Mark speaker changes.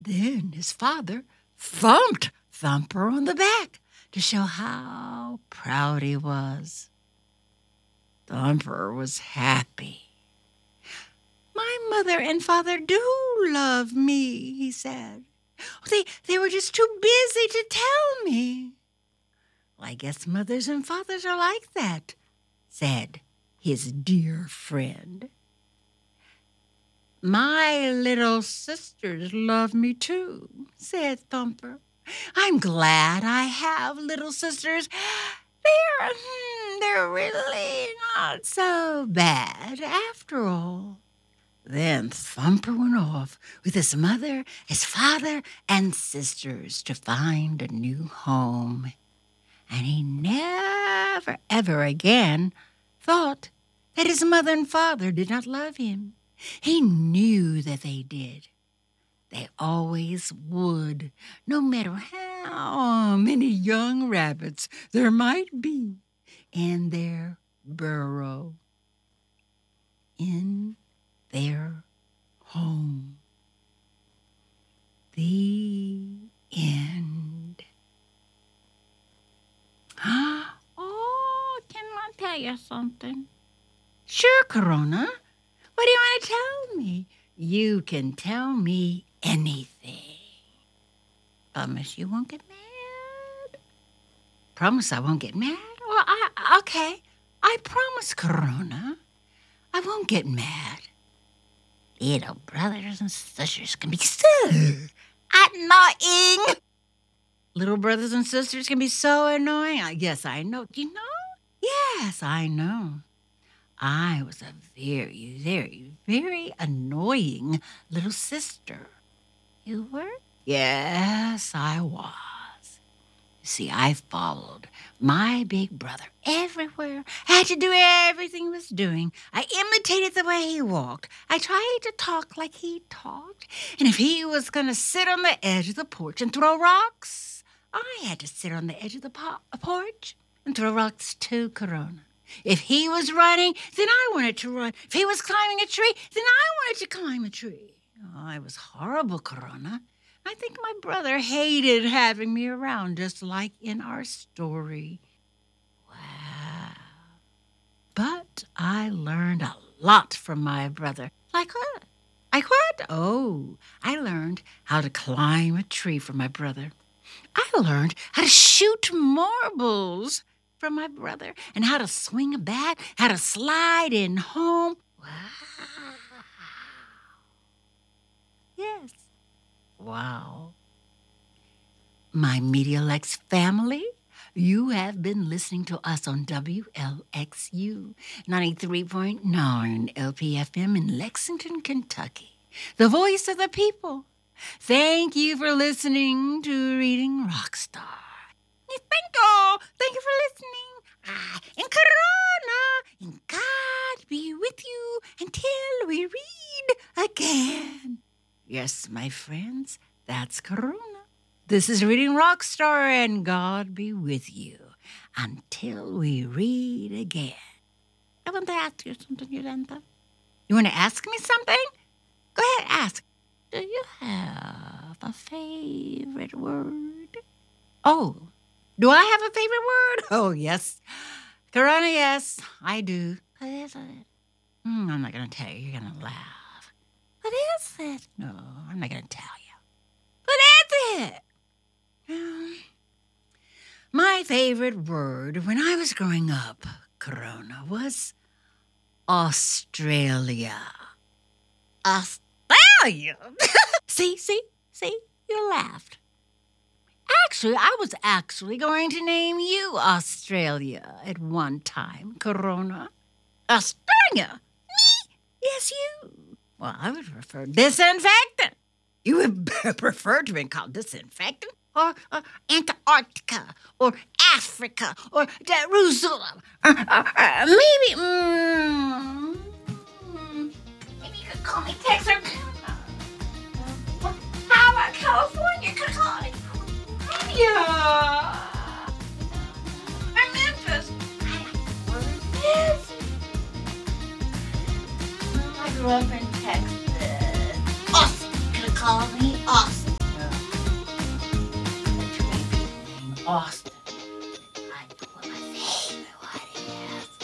Speaker 1: Then his father thumped Thumper on the back to show how proud he was. Thumper was happy. "My mother and father do love me," he said. They were just too busy to tell me." "Well, I guess mothers and fathers are like that," said his dear friend. "My little sisters love me too," said Thumper. "I'm glad I have little sisters. They're really not so bad after all." Then Thumper went off with his mother, his father, and sisters to find a new home. And he never, ever again thought that his mother and father did not love him. He knew that they did. They always would, no matter how many young rabbits there might be in their burrow, in their home. The end. Oh, can I tell you something? Sure, Corona. What do you want to tell me? You can tell me anything. Promise you won't get mad? Promise I won't get mad? Well, okay. I promise, Corona. I won't get mad. Little brothers and sisters can be so annoying. Little brothers and sisters can be so annoying. Yes, I know. You know? Yes, I know. I was a very, very, very annoying little sister. You were? Yes, I was. You see, I followed my big brother everywhere. I had to do everything he was doing. I imitated the way he walked. I tried to talk like he talked. And if he was going to sit on the edge of the porch and throw rocks, I had to sit on the edge of the porch and throw rocks too, Corona. If he was running, then I wanted to run. If he was climbing a tree, then I wanted to climb a tree. Oh, I was horrible, Corona. I think my brother hated having me around, just like in our story. Wow. But I learned a lot from my brother. Like what? Like what? Oh, I learned how to climb a tree from my brother. I learned how to shoot marbles from my brother and how to swing a bat, how to slide in home. Wow. Yes. Wow. My Medialex family, you have been listening to us on WLXU 93.9 LPFM in Lexington, Kentucky, the voice of the people. Thank you for listening to Reading Rockstar. Thank you for listening. And Corona, and God be with you until we read again. Yes, my friends, that's Corona. This is Reading Rockstar, and God be with you until we read again. I want to ask you something, Yolanda. You want to ask me something? Go ahead, ask. Do you have a favorite word? Oh, do I have a favorite word? Oh, yes. Corona, yes, I do. What is it? I'm not going to tell you. You're going to laugh. What is it? No, I'm not going to tell you. What is it? My favorite word when I was growing up, Corona, was Australia. Australia? See, you laughed. Actually, I was going to name you Australia at one time, Corona. Australia? Me? Yes, you. Well, I would prefer disinfectant. You would prefer to be called disinfectant? Or Antarctica, or Africa, or Jerusalem. Maybe you could call me Texas. How about California? You could call me California. Or Memphis. I grew up in Texas. Austin. You could call me Austin. awesome.